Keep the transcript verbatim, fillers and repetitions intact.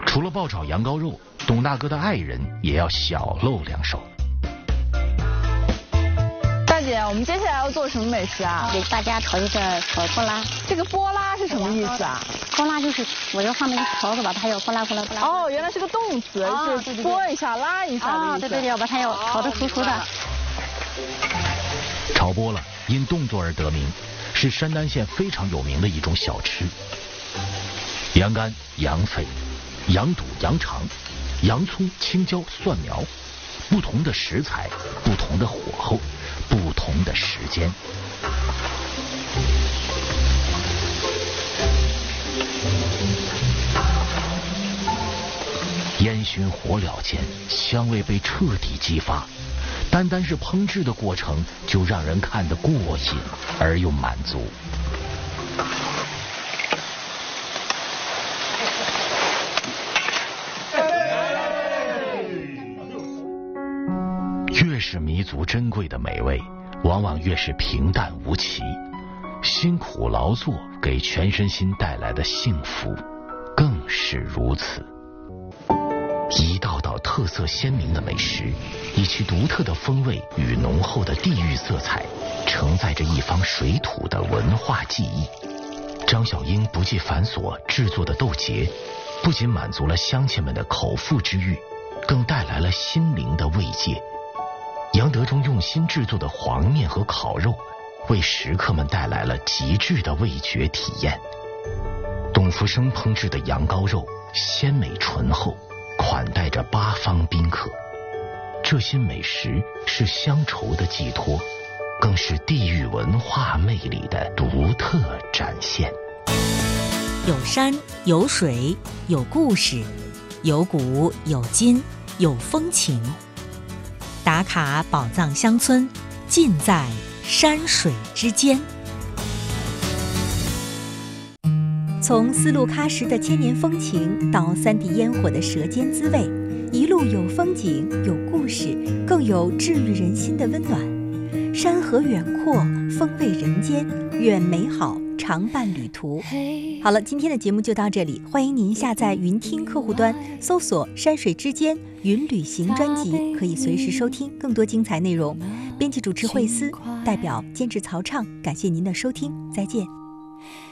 除了爆炒羊羔肉，董大哥的爱人也要小露两手。 大姐，我们接下来要做什么美食啊？ 给大家炒一个小波拉。 这个波拉是什么意思啊？ 波拉就是我要放那个勺子把它要波拉波拉波拉。 哦，原来是个动词， 哦、 是拨一下、拉一下的意思。 啊、对对对，要把它要炒得熟熟的。 炒波拉因动作而得名，是山丹县非常有名的一种小吃。羊肝、羊肺、羊肚、羊肠、洋葱、青椒、蒜苗，不同的食材，不同的火候，不同的时间。烟熏火燎间，香味被彻底激发，单单是烹制的过程就让人看得过瘾而又满足。越是弥足珍贵的美味，往往越是平淡无奇。辛苦劳作给全身心带来的幸福，更是如此。一道道特色鲜明的美食，以其独特的风味与浓厚的地域色彩，承载着一方水土的文化记忆。张小英不计繁琐制作的豆节，不仅满足了乡亲们的口腹之欲，更带来了心灵的慰藉。杨德忠用心制作的黄面和烤肉，为食客们带来了极致的味觉体验。董福生烹制的羊羔肉鲜美醇厚，款待着八方宾客。这些美食是乡愁的寄托，更是地域文化魅力的独特展现。 有山有水有故事，有古有今有风情。打卡宝藏乡村，尽在山水之间。从丝路喀什的千年风情到三地烟火的舌尖滋味，一路有风景有故事，更有治愈人心的温暖。山河远阔，风味人间，愿美好常伴旅途。好了，今天的节目就到这里，欢迎您下载云听客户端，搜索山水之间云旅行专辑，可以随时收听更多精彩内容。编辑主持惠思，代表监制曹畅，感谢您的收听，再见。